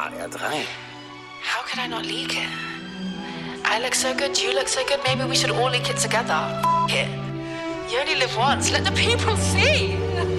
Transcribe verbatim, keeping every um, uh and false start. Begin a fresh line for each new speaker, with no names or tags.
R drei.
How could I not leak it? I look so good, you look so good, maybe we should all leak it together. F it. You only live once, let the people see.